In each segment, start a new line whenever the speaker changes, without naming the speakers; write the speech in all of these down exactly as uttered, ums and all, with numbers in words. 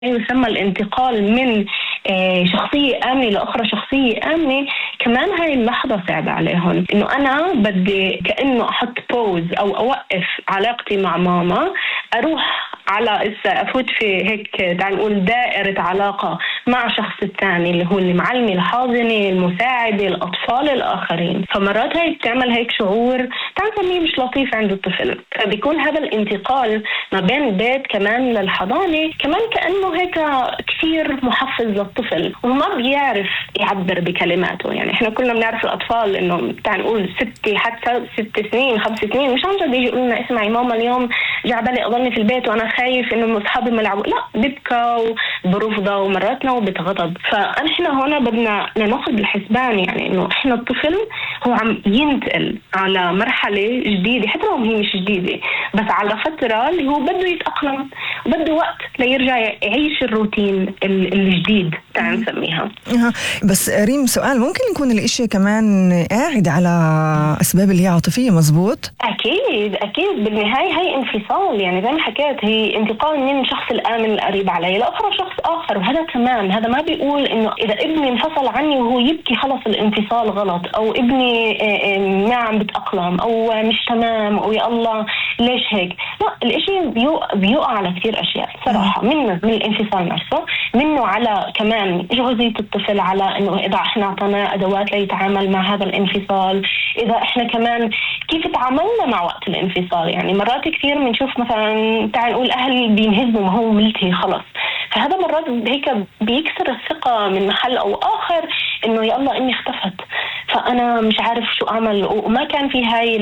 يسمى الانتقال من شخصية آمنة لأخرى شخصية آمنة. كمان هاي اللحظة صعبة عليهم، إنه أنا بدي كأنه أحط بوز أو أوقف علاقتي مع ماما، أروح على إسا أفوت في هيك تعال نقول دائرة علاقة مع شخص الثاني اللي هو المعلمة الحاضنة المساعدة الأطفال الآخرين. فمرات هاي بتعمل هيك شعور تعال نسميه مش لطيف عند الطفل، فبيكون هذا الانتقال ما بين البيت كمان للحضانة كمان كأنه هيك كثير محفز للطفل وما بيعرف يعبر بكلماته. يعني إحنا كلنا بنعرف الأطفال إنه تعال نقول ستة حتى ست سنين خمس سنين مش عم جد يجي يقولوا لنا اسمعي ماما اليوم جعبالي أضلني في البيت وأنا خايف إنه أصحابي ما يلعبوا، لا بيبكوا برفضة ومرات نو بتغضب. فإحنا هنا بدنا ناخذ بالحسبان يعني إنه إحنا الطفل هو عم ينتقل على مرحلة جديدة حتى لو هي مش جديدة، بس على فترة اللي هو بده يتأقلم وبده وقت ليرجع يعيش الروتين الجديد تعال نسميها.
بس ريم سؤال، ممكن يكون الإشي كمان قاعد على أسباب اللي هي عاطفية مزبوط؟
أكيد أكيد بالنهاية هي انفصال، يعني زي ما حكيت هي انتقال من شخص الآمن القريب علي لآخر شخص آخر. وهذا كمان هذا ما بيقول إنه إذا ابني انفصل عني وهو يبكي خلص الانفصال غلط، أو ابني ما عم بتأقلم أو مش تمام أو يا الله ليش هيك. لا، الإشي بيوقع, بيوقع على كثير أشياء صراحة، منه من الانفصال نفسه، منه على كمان جهوزية الطفل، على إنه إذا إحنا عطينا أدوات ليتعامل مع هذا الانفصال، إذا إحنا كمان كيف تعاملنا مع وقت الانفصال. يعني مرات كثير بنشوف مثلا تعال نقول أهل بينهزموا ما هو ملتهي خلص، فهذا مرات هيك بيكسر الثقة من محل أو آخر إنه يا الله إني اختفت فأنا مش عارف شو أعمل، وما كان في هاي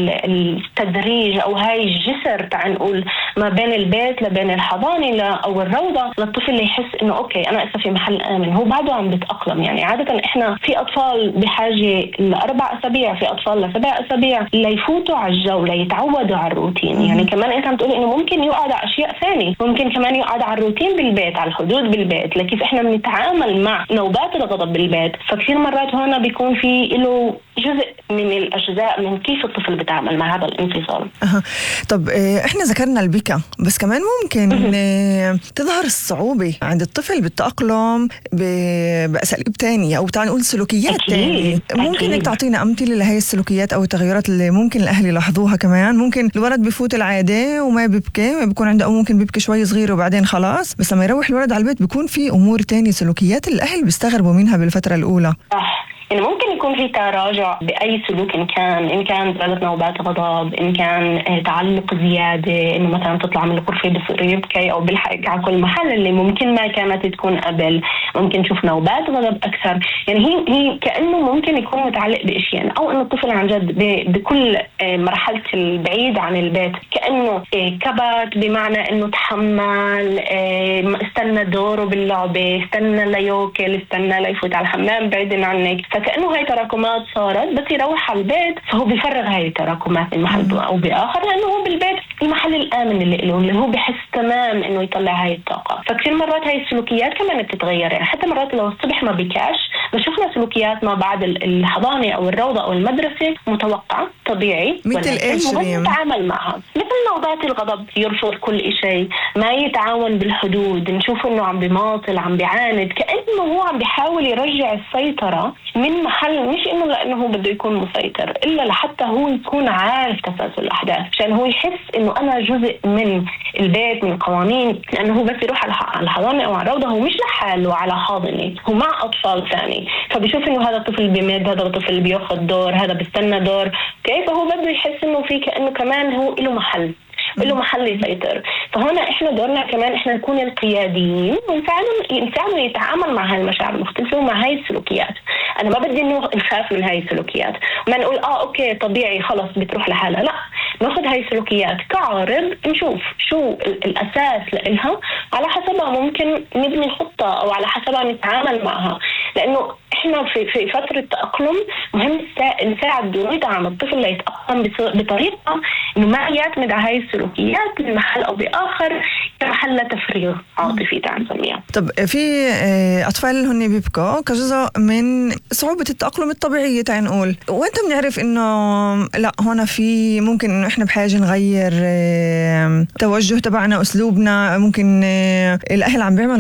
التدريج أو هاي الجسر تعال نقول ما بين البيت لبين الحضانة أو الروضة للطفل اللي يحس إنه أوكي أنا إسا في محل آمن، هو بعده عم بتأقلم. يعني عادة إحنا في أطفال بحاجة لأربع أسابيع، في أطفال لسبع أسابيع ليفوتوا على الجو ليتعودوا على الروتين. يعني كمان أنت عم تقول إنه ممكن يقعد على أشياء ثانية، ممكن كمان يقعد على الروتين بالبيت، على الحدود بالبيت، لكيف إحنا بنتعامل مع نوبات الغضب بالبيت. فكثير مرات هنا بيكون في له جزء من الأجزاء من كيف الطفل بيتعامل مع هذا الانفصال.
أه. طب إحنا ذكرنا البكا، بس كمان ممكن تظهر الصعوبة عند الطفل بالتأقلم بأساليب تانية أو تعال نقول سلوكيات تانية. ممكن إنك تعطينا أمثلة لهي السلوكيات أو التغيرات اللي ممكن الأهل يلاحظوها؟ كمان ممكن الولد بفوت العادة وما بيبكي، ما بيكون عنده، أو ممكن بيبكي شوي صغير وبعدين خلاص، بس لما يروح الولد على البيت بيكون في أمور تانية سلوكيات الأهل بيستغربوا منها بالفترة الأولى.
صح، يعني ممكن يكون في تراجع بأي سلوك، إن كان إن كان ثلاث نوبات غضب، إن كان تعلق زيادة، إنه مثلا تطلع من الغرفة بصير يبكي أو بالحق على كل محل اللي ممكن ما كانت تكون قبل. ممكن نشوف نوبات غضب أكثر. يعني هي هي كأنه ممكن يكون متعلق بأشياء، أو إنه الطفل عن جد بكل مرحلة البعيد عن البيت كأنه كبت، بمعنى إنه تحمل، استنى دوره باللعبة، استنى ليوكل، استنى ليفوت على الحمام بعيد عنك. كأنه هاي تراكمات صارت، بس يروح على البيت فهو بيفرغ هاي التراكمات من محل أو بآخر، لأنه هو بالبيت المحل الآمن اللي له، اللي هو بحس تمام إنه يطلع هاي الطاقة. فكثير مرات هاي السلوكيات كمان بتتغير. يعني حتى مرات لو الصبح ما بيكاش، بشوفنا سلوكيات ما بعد الحضانة أو الروضة أو المدرسة متوقعة طبيعي،
مثل إيش ريم؟
نتعامل معها مثل نوبات الغضب، يرفض كل شيء، ما يتعاون بالحدود، نشوف إنه عم بيماطل، عم بيعاند، كأنه هو عم بيحاول يرجع السيطرة من محل مش إنه لأنه هو بده يكون مسيطر، إلا لحتى هو يكون عارف تسلسل الأحداث، عشان هو يحس إنه أنا جزء من البيت، من القوانين. لأنه هو بس يروح على الحضانة أو على الروضة هو مش لحاله على حاضنة، هو مع أطفال ثاني، فبيشوف إنه هذا الطفل بيمد، هذا الطفل بياخد دور، هذا بيستنى دور، كيف هو بده يحس إنه في كأنه كمان هو له محل له محل يسيطر. فهنا إحنا دورنا كمان إحنا نكون القياديين ونساعده نساعده يتعامل مع هاي المشاعر المختلفة ومع هاي السلوكيات. أنا ما بدي إنه نخاف من هاي السلوكيات، ما نقول آه أوكي طبيعي خلص بتروح لحالها، لا، ناخذ هاي السلوكيات كعارض، نشوف شو الأساس لإلها، على حسبها ممكن نبني خطة أو على حسبها نتعامل معها. لأنه احنا في في فتره تاقلم مهم نساعد وندعم الطفل ليتاقلم بطريقه انه ما يعتمد على هاي السلوكيات من محل او باخر كمحل تفريغ عاطفي تعال نسميها.
طب في اطفال هن بيبكوا كجزء من صعوبه التاقلم الطبيعيه تعال نقول، وانت بنعرف انه لا هون في ممكن انه احنا بحاجه نغير توجه تبعنا اسلوبنا، ممكن الاهل عم بيعملوا